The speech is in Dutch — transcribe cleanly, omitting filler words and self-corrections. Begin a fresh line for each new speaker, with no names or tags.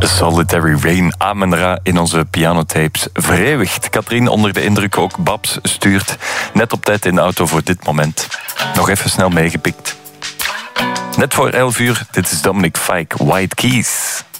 Solitary Rain, Amen-Ra in onze pianotapes vereeuwigd. Katrien onder de indruk ook. Babs stuurt net op tijd in de auto voor dit moment. Nog even snel meegepikt. Net voor 11 uur, dit is Dominic Fike, White Keys.